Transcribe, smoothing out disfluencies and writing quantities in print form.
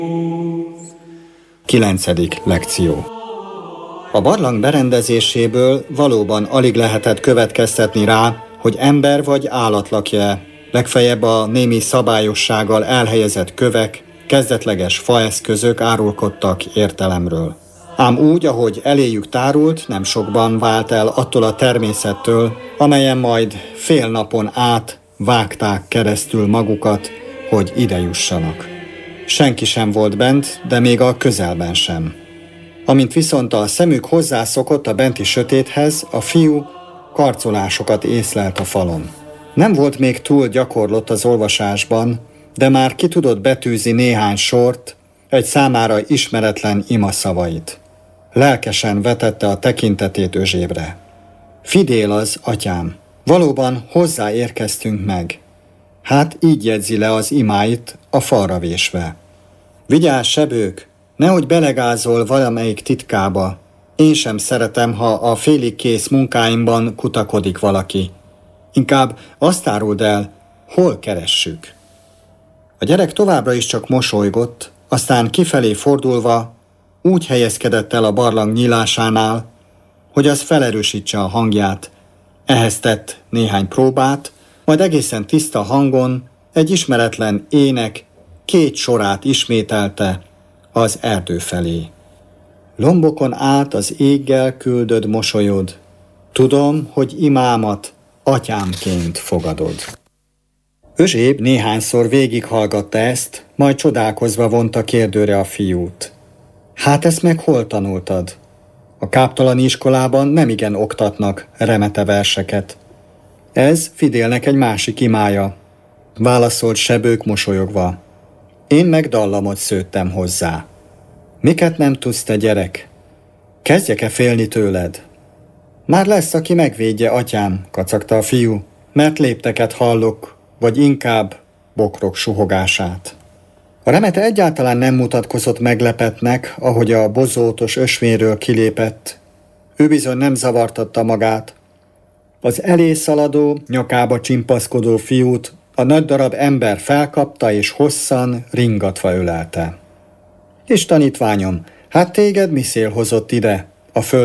9. lekció. A barlang berendezéséből valóban alig lehetett következtetni rá, hogy ember vagy állat lakja-e. Legfeljebb a némi szabályossággal elhelyezett kövek, kezdetleges faeszközök árulkodtak értelemről. Ám úgy, ahogy eléjük tárult, nem sokban vált el attól a természettől, amelyen majd fél napon át vágták keresztül magukat, hogy ide jussanak. Senki sem volt bent, de még a közelben sem. Amint viszont a szemük hozzászokott a benti sötéthez, a fiú karcolásokat észlelt a falon. Nem volt még túl gyakorlott az olvasásban, de már ki tudott betűzni néhány sort, egy számára ismeretlen imaszavait. Lelkesen vetette a tekintetét Özsébre. Fidél az, atyám, valóban hozzáérkeztünk meg. Hát így jegyzi le az imáit a falra vésve. Vigyázz, sebők, nehogy belegázol valamelyik titkába. Én sem szeretem, ha a félig kész munkáimban kutakodik valaki. Inkább azt áruld el, hol keressük. A gyerek továbbra is csak mosolygott, aztán kifelé fordulva úgy helyezkedett el a barlang nyílásánál, hogy az felerősítse a hangját. Ehhez tett néhány próbát, majd egészen tiszta hangon egy ismeretlen ének 2 sorát ismételte az erdő felé. Lombokon át az éggel küldöd mosolyod, tudom, hogy imámat atyámként fogadod. Özséb néhányszor végighallgatta ezt, majd csodálkozva vonta kérdőre a fiút. Hát ezt meg hol tanultad? A káptalani iskolában nemigen oktatnak remete verseket. Ez Fidélnek egy másik imája, válaszolt sebők mosolyogva. Én meg dallamot szőttem hozzá. Miket nem tudsz, te gyerek? Kezdjek-e félni tőled? Már lesz, aki megvédje, atyám, kacagta a fiú, mert lépteket hallok, vagy inkább bokrok suhogását. A remete egyáltalán nem mutatkozott meglepetnek, ahogy a bozótos ösvényről kilépett. Ő bizony nem zavartatta magát. Az elé szaladó, nyakába csimpaszkodó fiút a nagy darab ember felkapta és hosszan, ringatva ölelte. És tanítványom, hát téged mi szél hozott ide, a föld